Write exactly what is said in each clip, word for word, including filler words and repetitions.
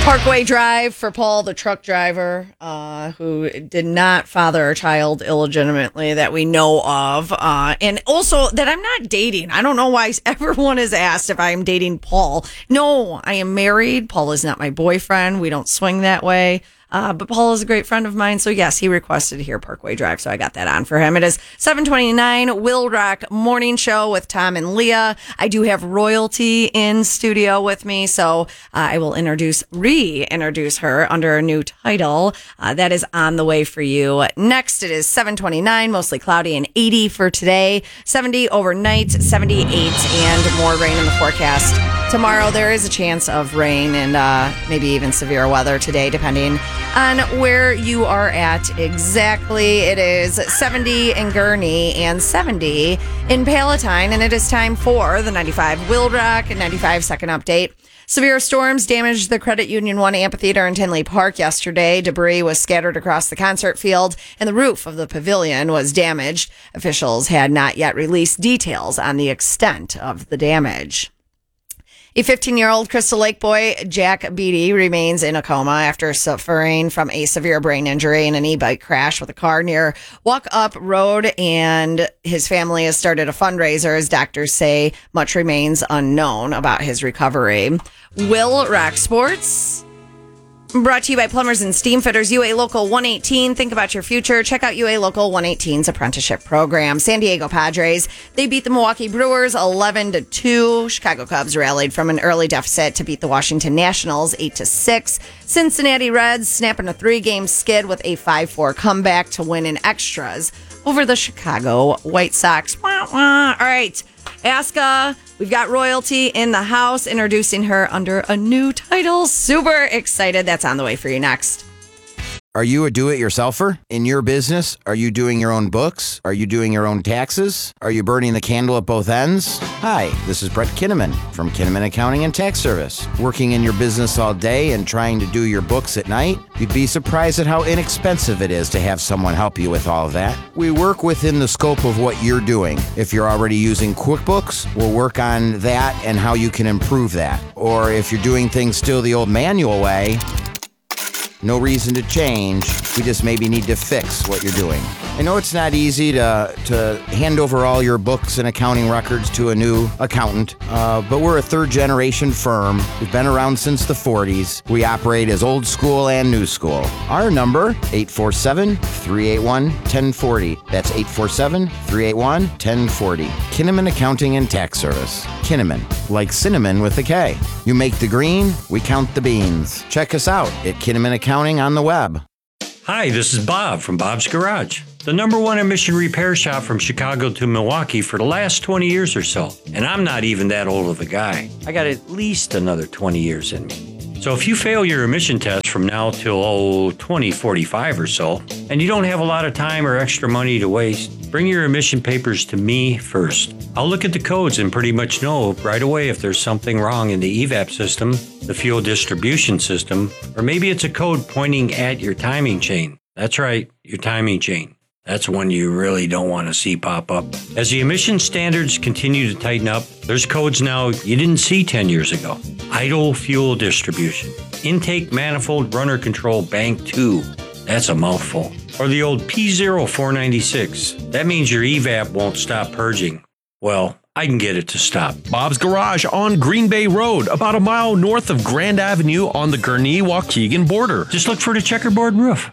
Parkway Drive for Paul, the truck driver, uh, who did not father a child illegitimately that we know of. Uh, and also that I'm not dating. I don't know why everyone has asked if I'm dating Paul. No, I am married. Paul is not my boyfriend. We don't swing that way. Uh, but Paul is a great friend of mine. So, yes, he requested to hear Parkway Drive. So I got that on for him. It is seven twenty-nine, Will Rock Morning Show with Tom and Leah. I do have royalty in studio with me. So uh, I will introduce, re-introduce her under a new title. Uh, that is on the way for you. Next, it is seven twenty-nine, mostly cloudy and eighty for today. seventy overnight, seventy-eight, and more rain in the forecast. Tomorrow, there is a chance of rain and uh, maybe even severe weather today, depending on where you are at exactly. It is seventy in Gurnee and seventy in Palatine, and it is time for the ninety-five Will Rock and ninety-five second update. Severe storms damaged the Credit Union One Amphitheater in Tinley Park yesterday. Debris was scattered across the concert field, and the roof of the pavilion was damaged. Officials had not yet released details on the extent of the damage. A fifteen-year-old Crystal Lake boy, Jack Beatty, remains in a coma after suffering from a severe brain injury in an e-bike crash with a car near Walk Up Road, and his family has started a fundraiser. As doctors say, much remains unknown about his recovery. Will Rock Sports, brought to you by Plumbers and Steam Fitters, U A Local one eighteen. Think about your future. Check out U A Local one eighteen's apprenticeship program. San Diego Padres, they beat the Milwaukee Brewers eleven to two. Chicago Cubs rallied from an early deficit to beat the Washington Nationals eight to six. Cincinnati Reds snapping a three-game skid with a five four comeback to win in extras over the Chicago White Sox. Wah, wah. All right, Aska, we've got royalty in the house, introducing her under a new title. Super excited. That's on the way for you next. Are you a do-it-yourselfer? In your business, are you doing your own books? Are you doing your own taxes? Are you burning the candle at both ends? Hi, this is Brett Kinnaman from Kinnaman Accounting and Tax Service. Working in your business all day and trying to do your books at night? You'd be surprised at how inexpensive it is to have someone help you with all of that. We work within the scope of what you're doing. If you're already using QuickBooks, we'll work on that and how you can improve that. Or if you're doing things still the old manual way, no reason to change. We just maybe need to fix what you're doing. I know it's not easy to to hand over all your books and accounting records to a new accountant, uh, but we're a third-generation firm. We've been around since the forties. We operate as old school and new school. Our number, eight four seven, three eight one, one zero four zero. That's eight four seven, three eight one, one zero four zero. Kinnaman Accounting and Tax Service. Kinnaman, like cinnamon with a K. You make the green, we count the beans. Check us out at Kinnaman Accounting on the web. Hi, this is Bob from Bob's Garage, the number one emission repair shop from Chicago to Milwaukee for the last twenty years or so. And I'm not even that old of a guy. I got at least another twenty years in me. So if you fail your emission test from now till oh, twenty forty-five or so, and you don't have a lot of time or extra money to waste, bring your emission papers to me first. I'll look at the codes and pretty much know right away if there's something wrong in the E VAP system, the fuel distribution system, or maybe it's a code pointing at your timing chain. That's right, your timing chain. That's one you really don't want to see pop up. As the emission standards continue to tighten up, there's codes now you didn't see ten years ago. Idle fuel distribution, intake manifold runner control bank two. That's a mouthful. Or the old P zero four ninety-six. That means your E VAP won't stop purging. Well, I can get it to stop. Bob's Garage on Green Bay Road, about a mile north of Grand Avenue on the Gurnee-Waukegan border. Just look for the checkerboard roof.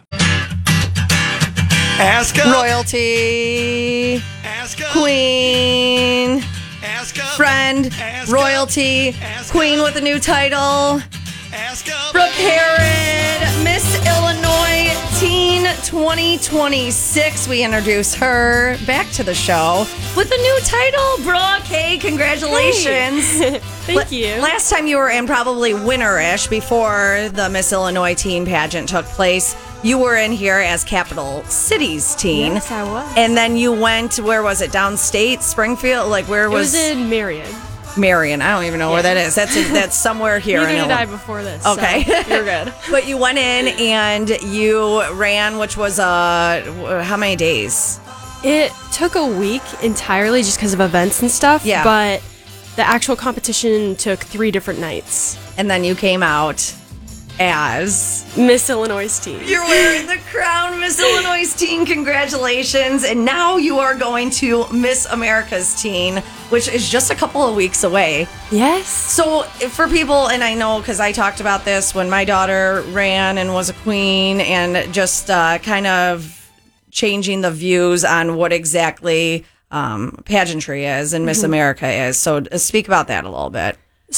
Aska. Royalty. Aska. Queen. Aska. Friend. Aska. Royalty. Aska. Queen with a new title. Aska. Brooke Herod, Miss Illinois Teen twenty twenty-six. We introduce her back to the show with a new title. Brooke, hey, congratulations. Hey. Thank La- you. Last time you were in probably winter-ish before the Miss Illinois Teen pageant took place. You were in here as Capital Cities teen. Yes, I was. And then you went, where was it, downstate, Springfield? Like, where It was... was in Marion. Marion. I don't even know Yeah. where that is. That's that's somewhere here. Neither in did I Illinois. before this. Okay. So you're good. But you went in and you ran, which was, uh, how many days? It took a week entirely just because of events and stuff. Yeah. But the actual competition took three different nights. And then you came out as Miss Illinois teen. you're wearing the crown, Miss Illinois teen. Congratulations. And now you are going to Miss America's teen, which is just a couple of weeks away. Yes. So for people, and I know because I talked about this when my daughter ran and was a queen, and just uh, kind of changing the views on what exactly um, pageantry is and Miss mm-hmm. America is. So uh, speak about that a little bit.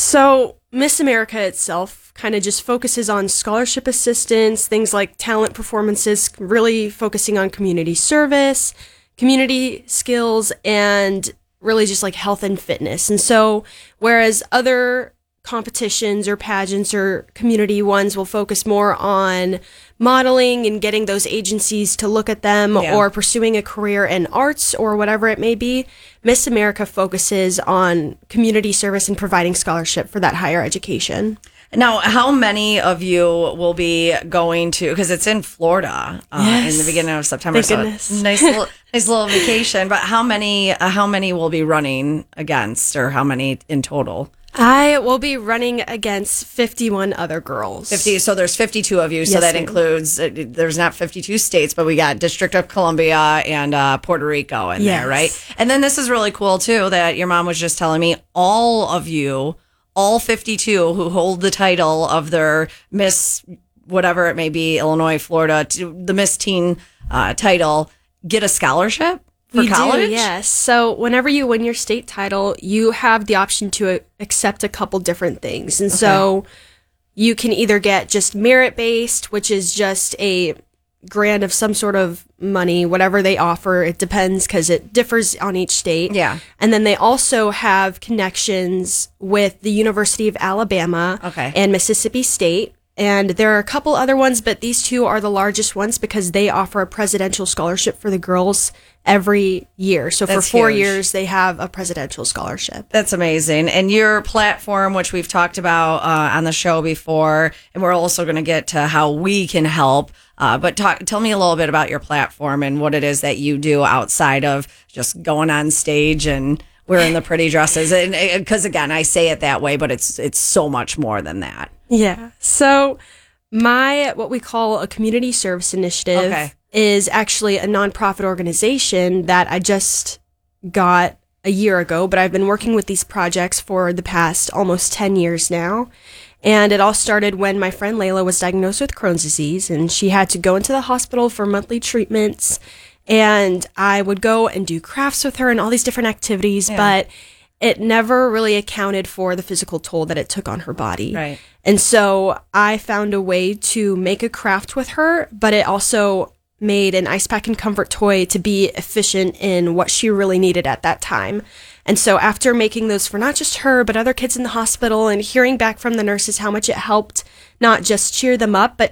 So Miss America itself kind of just focuses on scholarship assistance, things like talent performances, really focusing on community service, community skills, and really just like health and fitness. And so whereas other competitions or pageants or community ones will focus more on modeling and getting those agencies to look at them yeah. or pursuing a career in arts or whatever it may be, Miss America focuses on community service and providing scholarship for that higher education. Now, how many of you will be going to, because it's in Florida uh, yes. in the beginning of September, Thank so goodness. nice little, nice little vacation, but how many, uh, how many will be running against, or how many in total? I will be running against fifty-one other girls. fifty. So there's fifty-two of you. So yes, that ma'am. includes, uh, there's not fifty-two states, but we got District of Columbia and uh, Puerto Rico in yes. there, right? And then this is really cool too, that your mom was just telling me all of you, all fifty-two who hold the title of their Miss, whatever it may be, Illinois, Florida, to the Miss Teen uh, title, get a scholarship. For you college? Do, yes. So whenever you win your state title, you have the option to uh, accept a couple different things. And okay. so you can either get just merit-based, which is just a grant of some sort of money, whatever they offer. It depends because it differs on each state. Yeah. And then they also have connections with the University of Alabama okay. and Mississippi State. And there are a couple other ones, but these two are the largest ones because they offer a presidential scholarship for the girls every year. So That's for four huge. years, they have a presidential scholarship. That's amazing. And your platform, which we've talked about uh, on the show before, and we're also going to get to how we can help. Uh, but talk, tell me a little bit about your platform and what it is that you do outside of just going on stage and wearing the pretty dresses. And because again, I say it that way, but it's it's so much more than that. Yeah. So my, what we call a community service initiative okay. is actually a nonprofit organization that I just got a year ago, but I've been working with these projects for the past almost ten years now. And it all started when my friend Layla was diagnosed with Crohn's disease, and she had to go into the hospital for monthly treatments. And I would go and do crafts with her and all these different activities, yeah. but it never really accounted for the physical toll that it took on her body. Right. And so I found a way to make a craft with her, but it also made an ice pack and comfort toy to be efficient in what she really needed at that time. And so after making those for not just her, but other kids in the hospital, and hearing back from the nurses how much it helped not just cheer them up, but